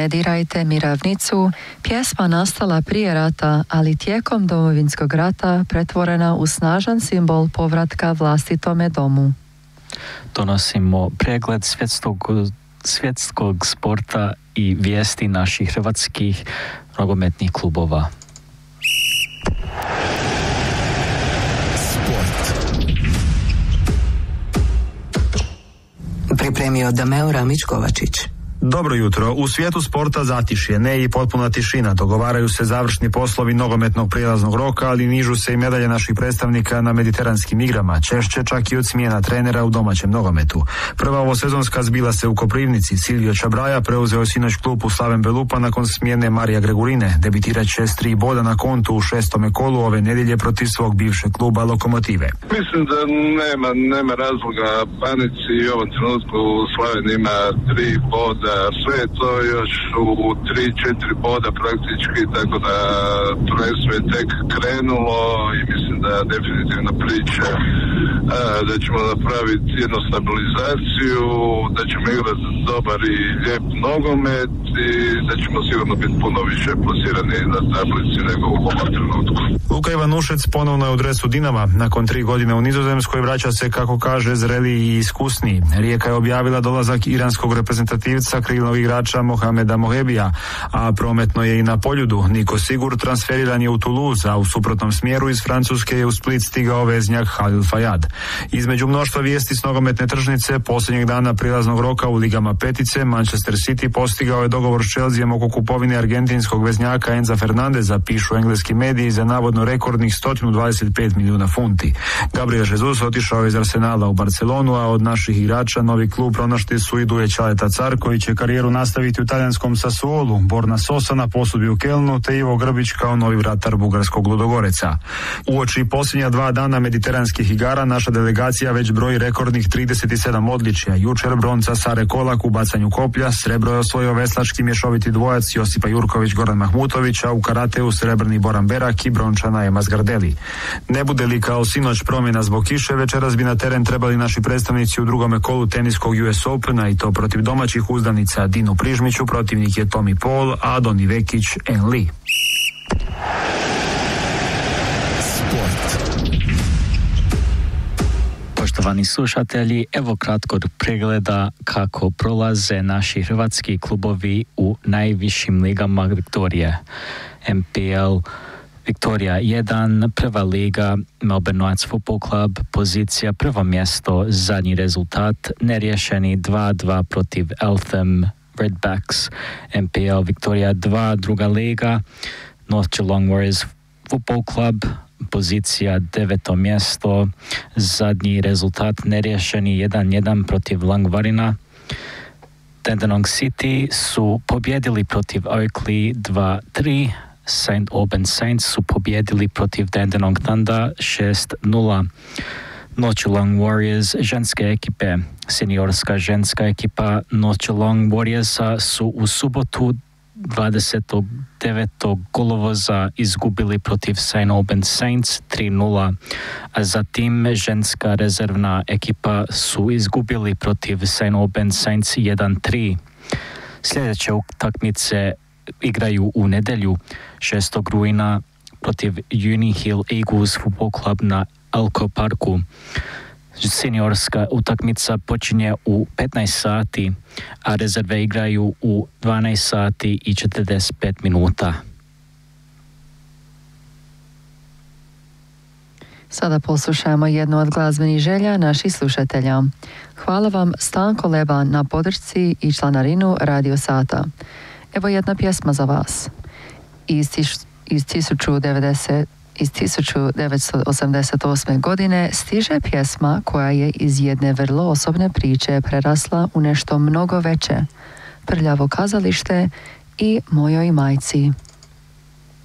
Ne dirajte mi ravnicu, pjesma nastala prije rata, ali tijekom Domovinskog rata pretvorena u snažan simbol povratka vlastitome domu. Donosimo pregled svjetskog sporta i vijesti naših hrvatskih nogometnih klubova. Pripremio Dameo Ramić-Kovačić. Dobro jutro. U svijetu sporta zatišje, ne i potpuna tišina. Dogovaraju se završni poslovi nogometnog prijelaznog roka, ali nižu se i medalje naših predstavnika na mediteranskim igrama, češće čak i od smjena trenera u domaćem nogometu. Prva ovosezonska zbila se u Koprivnici. Silvio Čabraja preuzeo sinoć klub u Slaven Belupa nakon smjene Marija Gregurine. Debitirat će s 3 boda na kontu u 6. kolu ove nedjelje protiv svog bivšeg kluba Lokomotive. Mislim da nema razloga panici. U ovom trenutku Slaven ima 3 boda. Sve je to još u 3-4 boda praktički, tako da prvenstvo je tek krenulo i mislim da definitivno priča da ćemo napraviti jednu stabilizaciju, da ćemo igrati dobar i lijep nogomet i da ćemo sigurno biti puno više plasirani na tablici nego u ovom trenutku. Luka Ivanušec ponovno je u dresu Dinama. Nakon 3 godine u Nizozemskoj vraća se, kako kaže, zreliji i iskusniji. Rijeka je objavila dolazak iranskog reprezentativca krilnog igrača Mohameda Mohebija, a prometno je i na Poljudu. Niko Sigur transferiran je u Toulouse, a u suprotnom smjeru iz Francuske je u Split stigao veznjak Halil Fayad. Između mnoštva vijesti s nogometne tržnice, posljednjeg dana prilaznog roka u ligama petice, Manchester City postigao je dogovor s Chelseaem oko kupovine argentinskog veznjaka Enza Fernandeza, pišu engleski mediji, za navodno rekordnih 125 milijuna funti. Gabriel Jesus otišao iz Arsenala u Barcelonu, a od naših igrača novi klub pronašli su i Duje Čaleta Car, koji će karijeru nastaviti u talijanskom Sassuolu, Borna Sosa na posudbi u Kelnu, te Ivo Grbić kao novi vratar bugarskog Ludogoreca. Uoči posljednja 2 dana mediteranskih igara naša delegacija već broji rekordnih 37 odličja. Jučer bronca Sare Kolak u bacanju koplja, srebro je osvojio veslački mješoviti dvojac Josipa Jurković Goran Mahmutović, a u karateu srebrni Boran Berak i brončana Ema Zgardeli. Ne bude li kao sinoć promjena zbog kiše, večeras bi na teren trebali naši predstavnici u drugome kolu teniskog US Opena, i to protiv domaćih uzdanica Dinu Prižmiću, protivnik je Tommy Paul, a Doni Vekić En Li. Poštovani slušatelji, evo kratkog pregleda kako prolaze naši hrvatski klubovi u najvišim ligama Viktorije. MPL Viktorija 1, prva liga, Melbourne Knights Football Club, pozicija prvo mjesto, zadnji rezultat, neriješeni 2-2 protiv Eltham Redbacks. MPL Viktorija 2, druga liga, North Geelong Warriors Football Club, pozicija 9. mjesto, zadnji rezultat, neriješeni 1-1 protiv Langvarina. Dandenong City su pobjedili protiv Oakley 2-3, St. Albans Saints su pobjedili protiv Dandenong Thunder 6-0. North Geelong Warriors ženske ekipe, seniorska ženska ekipa North Geelong Warriorsa su u subotu 29. kolovoza izgubili protiv St. Albans Saints 3-0, a zatim ženska rezervna ekipa su izgubili protiv St. Albans Saints 1-3. Sljedeće utakmice igraju u nedjelju 6. rujna protiv Uni Hill Eagles Football Club na Elko Parku. Seniorska utakmica počinje u 15 sati, a rezerve igraju u 12 sati i 45 minuta. Sada poslušajmo jednu od glazbenih želja naših slušatelja. Hvala vam Stanko Leba na podršci i članarinu Radio Sata. Evo jedna pjesma za vas. Iz 1988. godine stiže pjesma koja je iz jedne vrlo osobne priče prerasla u nešto mnogo veće. Prljavo kazalište i Mojoj majci.